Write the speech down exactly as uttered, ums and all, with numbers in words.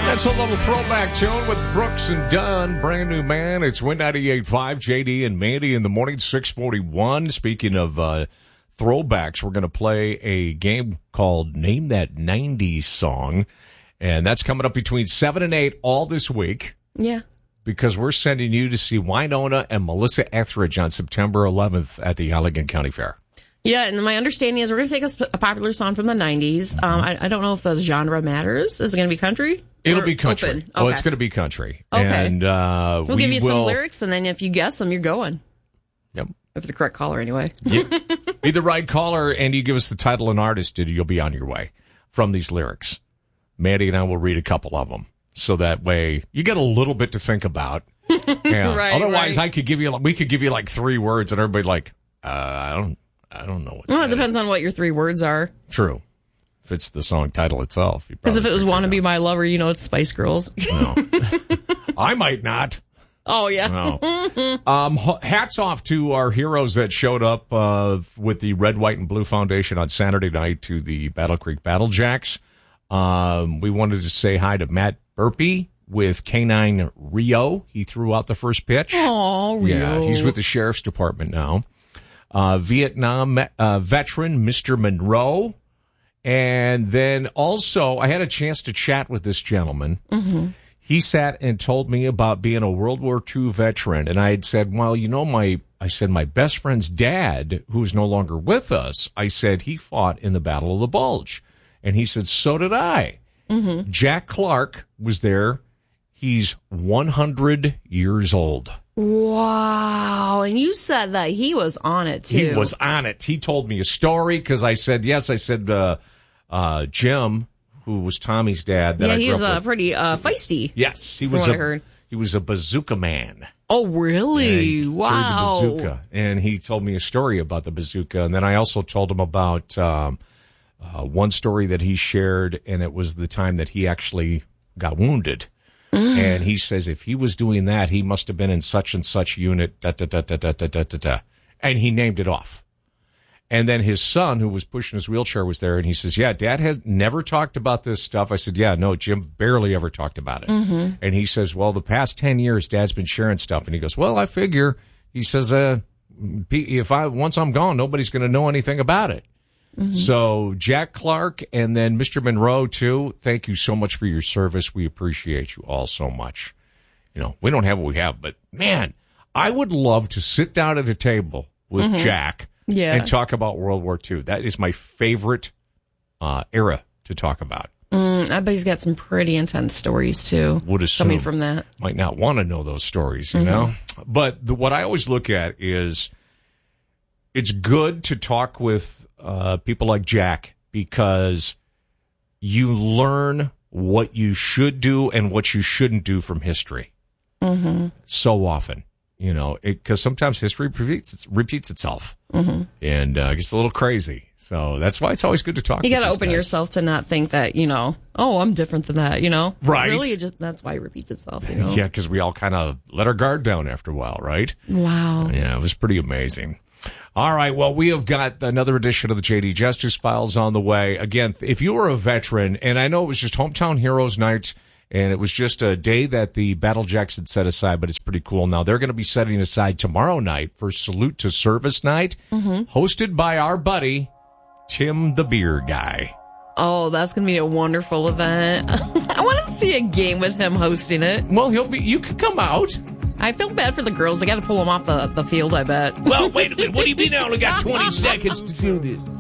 That's a little throwback tune with Brooks and Dunn, brand new man. It's Win ninety-eight point five, J D and Mandy in the morning, six forty-one. Speaking of uh, throwbacks, we're going to play a game called Name That nineties Song, and that's coming up between seven and eight all this week. Yeah. Because we're sending you to see Winona and Melissa Etheridge on September eleventh at the Allegan County Fair. Yeah, and my understanding is we're going to take a, sp- a popular song from the nineties. Mm-hmm. Um, I, I don't know if the genre matters. Is it going to be country? It'll be country. Open? Oh, okay. It's going to be country. Okay. And uh, we'll we give you will... some lyrics, and then if you guess them, you're going. Yep. If the correct caller, anyway. Yep. Be the right caller, and you give us the title and artist, and you'll be on your way from these lyrics. Mandy and I will read a couple of them, so that way you get a little bit to think about. Yeah. right, Otherwise, right. I could give you, we could give you like three words, and everybody like, uh, I don't, I don't know what. Well, it depends on what your three words are. True. If it's the song title itself. Because if it was "Wanna Be My Lover," you know it's Spice Girls. No. I might not. Oh, yeah. No. um, hats off to our heroes that showed up uh, with the Red, White, and Blue Foundation on Saturday night to the Battle Creek Battle Jacks. Um, we wanted to say hi to Matt Burpee with K nine Rio. He threw out the first pitch. Oh, Rio. Yeah, he's with the Sheriff's Department now. Uh, Vietnam uh, veteran Mister Monroe. And then also, I had a chance to chat with this gentleman. Mm-hmm. He sat and told me about being a World War Two veteran. And I had said, well, you know, my, I said, my best friend's dad, who's no longer with us, I said, he fought in the Battle of the Bulge. And he said, so did I. Mm-hmm. Jack Clark was there. He's one hundred years old. Wow. And you said that he was on it, too. He was on it. He told me a story because I said, yes, I said, uh, uh, Jim, who was Tommy's dad. That yeah, I he grew was up uh, with. pretty uh, feisty. Yes, he from was what a, I heard. he was a bazooka man. Oh, really? Yeah, he wow. carried the bazooka. And he told me a story about the bazooka. And then I also told him about um, uh, one story that he shared, and it was the time that he actually got wounded. Mm. And he says if he was doing that, he must have been in such and such unit, da, da, da, da, da, da, da, da, da. And he named it off. And then his son, who was pushing his wheelchair, was there, and he says, yeah, Dad has never talked about this stuff. I said, yeah, no, Jim barely ever talked about it. Mm-hmm. And he says, well, the past ten years, Dad's been sharing stuff. And he goes, well, I figure, he says, uh, if I once I'm gone, nobody's going to know anything about it. Mm-hmm. So Jack Clark and then Mister Monroe, too, thank you so much for your service. We appreciate you all so much. You know, we don't have what we have, but, man, I would love to sit down at a table with mm-hmm. Jack yeah. and talk about World War Two. That is my favorite uh, era to talk about. Mm, I bet he's got some pretty intense stories, too, Would assume. coming from that. Might not want to know those stories, you mm-hmm. know? But the, what I always look at is it's good to talk with uh, people like Jack because you learn what you should do and what you shouldn't do from history. Mm-hmm. So often. You know, because sometimes history repeats, repeats itself, mm-hmm. and uh, gets a little crazy. So that's why it's always good to talk. You got to open guys. yourself to not think that, you know, oh, I'm different than that, you know? Right. Really, it just that's why it repeats itself, you know? Yeah, because we all kind of let our guard down after a while, right? Wow. Yeah, it was pretty amazing. All right, well, we have got another edition of the J D Justice Files on the way. Again, if you are a veteran, and I know it was just Hometown Heroes Night, and it was just a day that the Battle Jacks had set aside, but it's pretty cool. Now, they're going to be setting aside tomorrow night for Salute to Service Night, mm-hmm. hosted by our buddy, Tim the Beer Guy. Oh, that's going to be a wonderful event. I want to see a game with him hosting it. Well, he'll be. You can come out. I feel bad for the girls. They got to pull them off the, the field, I bet. Well, wait a minute. What do you mean I only got twenty seconds to do this?